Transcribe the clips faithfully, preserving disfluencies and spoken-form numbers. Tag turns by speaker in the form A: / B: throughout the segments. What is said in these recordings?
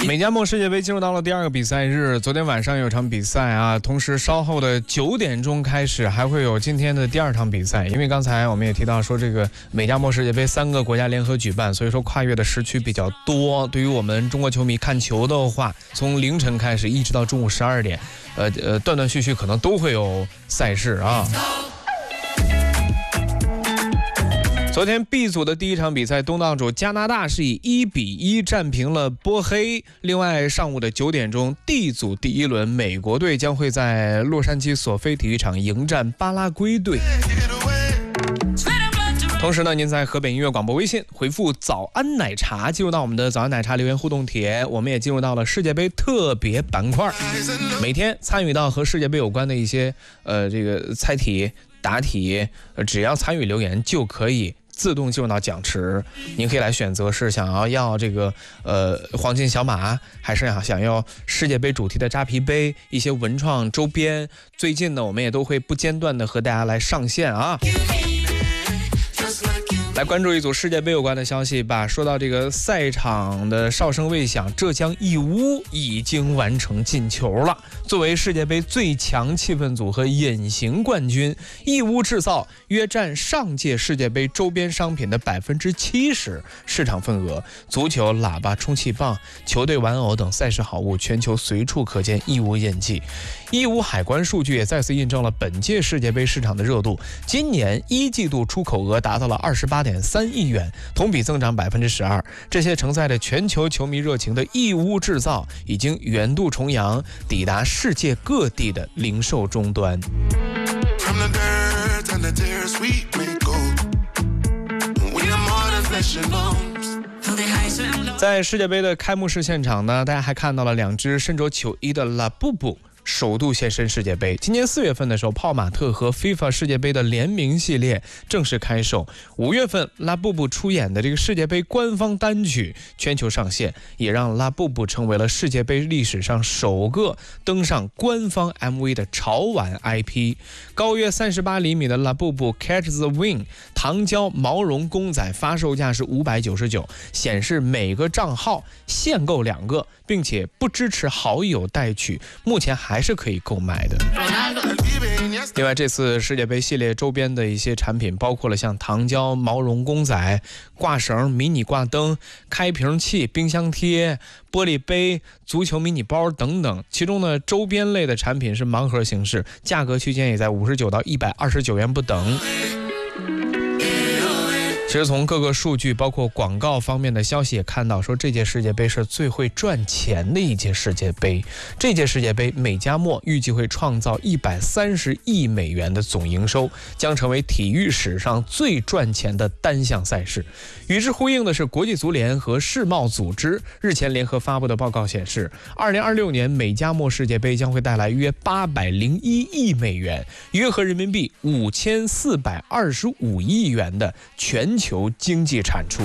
A: 美加墨世界杯进入到了第二个比赛日，昨天晚上有场比赛啊，同时稍后的九点钟开始还会有今天的第二场比赛。因为刚才我们也提到说，这个美加墨世界杯三个国家联合举办，所以说跨越的时区比较多。对于我们中国球迷看球的话，从凌晨开始一直到中午十二点，呃呃，断断续续可能都会有赛事啊。昨天 B 组的第一场比赛，东道主加拿大是以一比一战平了波黑。另外，上午的九点钟 D 组第一轮，美国队将会在洛杉矶索菲体育场迎战巴拉圭队。同时呢，您在河北音乐广播微信回复早安奶茶，进入到我们的早安奶茶留言互动帖。我们也进入到了世界杯特别板块，每天参与到和世界杯有关的一些呃这个猜题答题，呃只要参与留言就可以自动进入到奖池。您可以来选择是想要要这个呃黄金小马，还是想要世界杯主题的扎啤杯，一些文创周边。最近呢，我们也都会不间断的和大家来上线啊。来关注一组世界杯有关的消息吧。说到这个赛场的哨声未响，浙江义乌已经完成进球了。作为世界杯最强气氛组和隐形冠军，义乌制造约占上届世界杯周边商品的百分之七十市场份额。足球、喇叭、充气棒、球队玩偶等赛事好物，全球随处可见义乌印记。义乌海关数据也再次印证了本届世界杯市场的热度。今年一季度出口额达到了二十八点三亿元，同比增长百分之十二。这些承载着全球球迷热情的义乌制造，已经远渡重洋，抵达世界各地的零售终端。在世界杯的开幕式现场呢，大家还看到了两支身着球衣的拉布布首度现身世界杯。今年四月份的时候，泡玛特和 FIFA 世界杯的联名系列正式开售。五月份，拉布布出演的这个世界杯官方单曲全球上线，也让拉布布成为了世界杯历史上首个登上官方 M V 的潮玩 I P。高约三十八厘米的拉布布 Catch the Wind 糖胶毛绒公仔发售价是五百九十九，显示每个账号限购两个，并且不支持好友代取，目前还还是可以购买的。另外，这次世界杯系列周边的一些产品包括了像糖胶毛绒公仔、挂绳、迷你挂灯、开瓶器、冰箱贴、玻璃杯、足球迷你包等等。其中呢，周边类的产品是盲盒形式，价格区间也在五十九到一百二十九元不等。其实从各个数据包括广告方面的消息也看到，说这届世界杯是最会赚钱的一届世界杯。这届世界杯美加墨预计会创造一百三十亿美元的总营收，将成为体育史上最赚钱的单项赛事。与之呼应的是，国际足联和世贸组织日前联合发布的报告显示，二零二六年美加墨世界杯将会带来约八百零一亿美元，约合人民币五千四百二十五亿元的全球经济产出。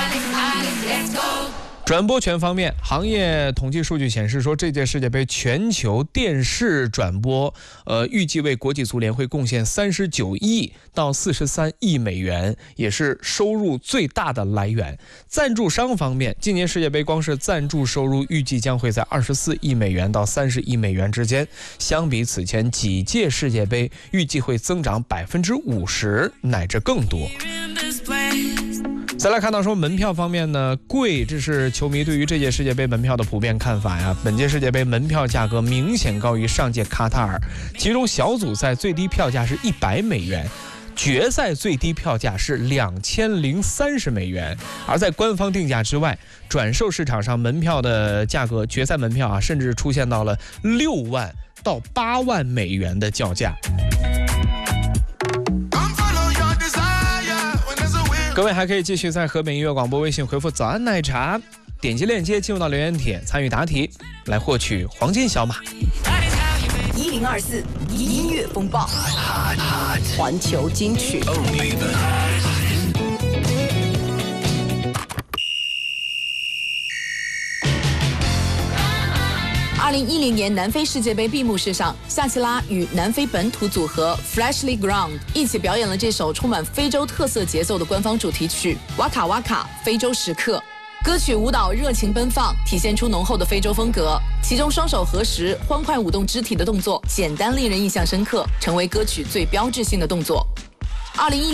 A: 转播权方面，行业统计数据显示说，这届世界杯全球电视转播，呃，预计为国际足联会贡献三十九亿到四十三亿美元，也是收入最大的来源。赞助商方面，今年世界杯光是赞助收入预计将会在二十四亿美元到三十亿美元之间，相比此前几届世界杯，预计会增长百分之五十乃至更多。再来看到说门票方面呢，贵，这是球迷对于这届世界杯门票的普遍看法呀。本届世界杯门票价格明显高于上届卡塔尔，其中小组赛最低票价是一百美元，决赛最低票价是两千零三十美元。而在官方定价之外，转售市场上门票的价格，决赛门票啊，甚至出现到了六万到八万美元的叫价。各位还可以继续在河北音乐广播微信回复早安奶茶，点击链接进入到留言帖，参与答题来获取黄金小马。
B: 一零二四音乐风暴，环球金曲。
C: 二零一零年南非世界杯闭幕式上，夏奇拉与南非本土组合 Freshly Ground 一起表演了这首充满非洲特色节奏的官方主题曲《哇卡哇卡非洲时刻》。 歌曲舞蹈热情奔放，体现出浓厚的非洲风格。其中双手合十、欢快舞动肢体的动作，简单令人印象深刻，成为歌曲最标志性的动作。二零一